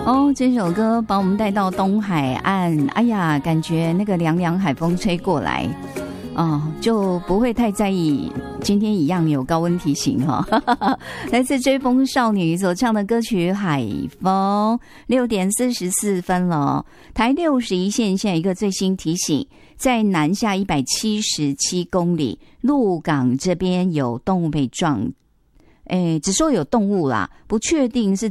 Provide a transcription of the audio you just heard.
哦，这首歌把我们带到东海岸，哎呀，感觉那个凉凉海风吹过来，就不会太在意今天一样有高温提醒来自追风少女所唱的歌曲《海风》，6点44分了。台61线现在一个最新提醒，在南下177公里，鹿港这边有动物被撞。只说有动物啦，不确定是